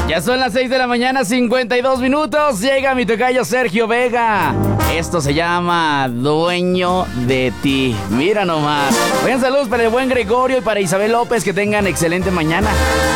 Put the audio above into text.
Ya son las 6 de la mañana, 52 minutos. Llega mi tocayo Sergio Vega. Esto se llama Dueño de Ti. Mira nomás. Oigan, saludos para el buen Gregorio y para Isabel López. Que tengan excelente mañana.